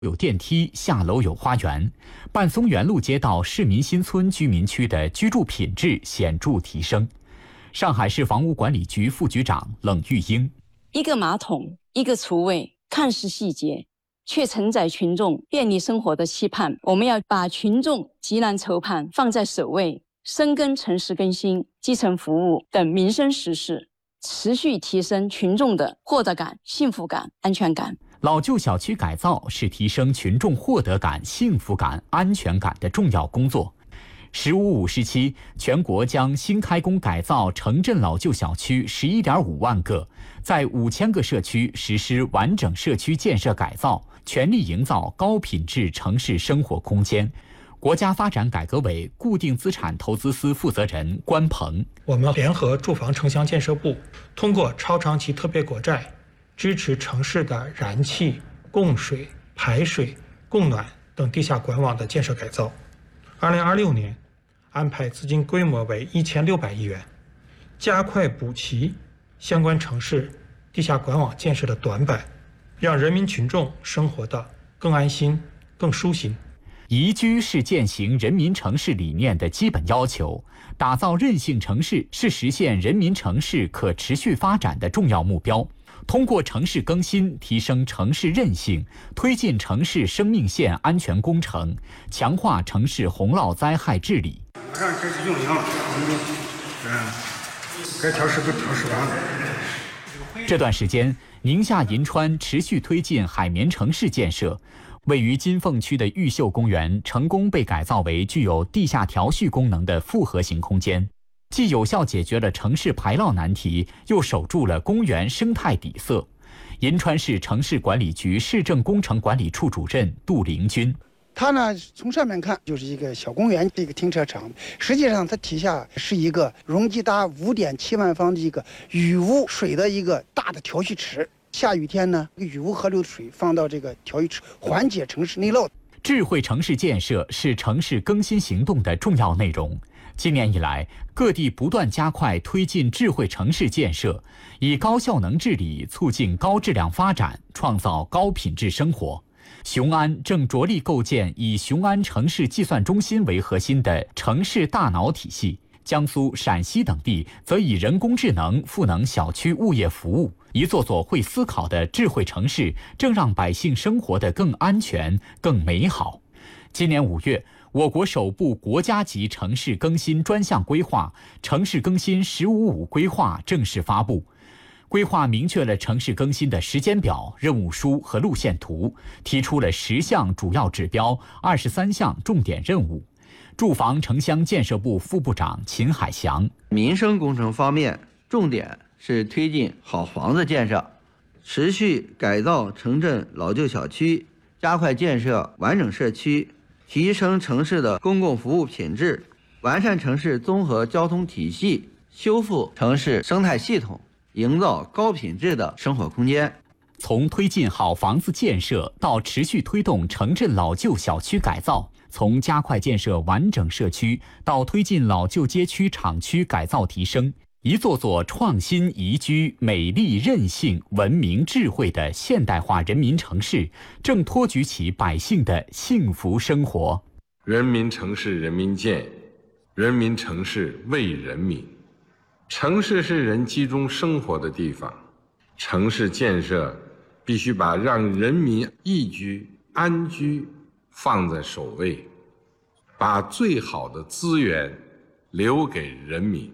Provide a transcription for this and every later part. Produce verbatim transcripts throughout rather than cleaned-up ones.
有电梯，下楼有花园。半松园路街道市民新村居民区的居住品质显著提升。上海市房屋管理局副局长冷玉英： 一个马桶，一个厨卫，看似细节，却承载群众便利生活的期盼。我们要把群众急难愁盼放在首位，深耕城市更新、基层服务等民生实事，持续提升群众的获得感、幸福感、安全感。 老旧小区改造是提升群众获得感、幸福感、安全感的重要工作。十五五时期，全国将新开工改造城镇老旧小区十一点五万个，在五千个社区实施完整社区建设改造，全力营造高品质城市生活空间。国家发展改革委固定资产投资司负责人关鹏： 我们联合住房城乡建设部，通过超长期特别国债，支持城市的燃气、供水、排水、供暖等地下管网的建设改造。二零二六年，安排资金规模为一千六百亿元，加快补齐相关城市地下管网建设的短板，让人民群众生活得更安心、更舒心。 宜居是践行人民城市理念的基本要求，打造韧性城市是实现人民城市可持续发展的重要目标。通过城市更新，提升城市韧性，推进城市生命线安全工程，强化城市洪涝灾害治理。 马上开始运营了，嗯，该调试都调试完了。 这段时间，宁夏银川持续推进海绵城市建设。位于金凤区的玉秀公园成功被改造为具有地下调蓄功能的复合型空间，既有效解决了城市排涝难题，又守住了公园生态底色。银川市城市管理局市政工程管理处主任杜凌军： 它呢，从上面看就是一个小公园，一个停车场，实际上它底下是一个容积达五点七万方的一个雨污水的一个大的调蓄池。下雨天呢，雨污河流的水放到这个调蓄池，缓解城市内涝。 智慧城市建设是城市更新行动的重要内容。今年以来，各地不断加快推进智慧城市建设，以高效能治理促进高质量发展，创造高品质生活。雄安正着力构建以雄安城市计算中心为核心的城市大脑体系。江苏、陕西等地则以人工智能赋能小区物业服务，一座座会思考的智慧城市正让百姓生活得更安全、更美好。今年五月，我国首部国家级城市更新专项规划《城市更新“十五五”规划》正式发布。规划明确了城市更新的时间表、任务书和路线图，提出了十项主要指标、二十三项重点任务。住房城乡建设部副部长秦海翔： 民生工程方面，重点是推进好房子建设，持续改造城镇老旧小区，加快建设完整社区，提升城市的公共服务品质，完善城市综合交通体系，修复城市生态系统，营造高品质的生活空间。 从推进好房子建设到持续推动城镇老旧小区改造，从加快建设完整社区到推进老旧街区厂区改造提升，一座座创新宜居、美丽韧性、文明智慧的现代化人民城市，正托举起百姓的幸福生活。 人民城市人民建，人民城市为人民。城市是人集中生活的地方，城市建设必须把让人民宜居、安居放在首位，把最好的资源留给人民。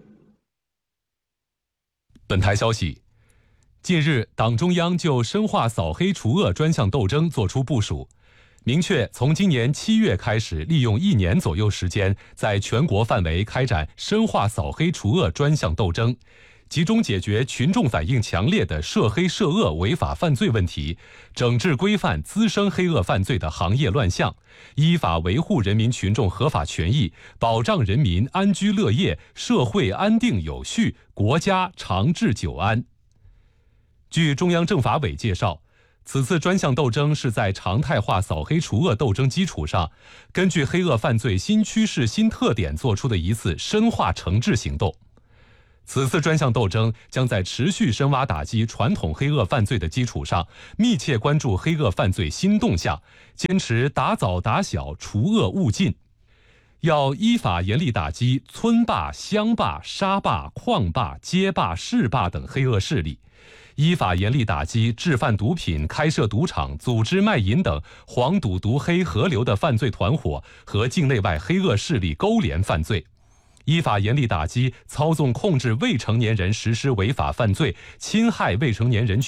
本台消息，近日，党中央就深化扫黑除恶专项斗争作出部署，明确从今年七月开始，利用一年左右时间，在全国范围开展深化扫黑除恶专项斗争，集中解决群众反映强烈的涉黑涉恶违法犯罪问题，整治规范滋生黑恶犯罪的行业乱象，依法维护人民群众合法权益，保障人民安居乐业，社会安定有序，国家长治久安。据中央政法委介绍，此次专项斗争是在常态化扫黑除恶斗争基础上，根据黑恶犯罪新趋势新特点做出的一次深化惩治行动。 此次专项斗争将在持续深挖打击传统黑恶犯罪的基础上，密切关注黑恶犯罪新动向，坚持打早打小，除恶务尽。要依法严厉打击村霸、乡霸、沙霸、矿霸、街霸、市霸等黑恶势力，依法严厉打击制贩毒品、开设赌场、组织卖淫等黄赌毒黑合流的犯罪团伙和境内外黑恶势力勾连犯罪，依法严厉打击操纵控制未成年人实施违法犯罪、侵害未成年人权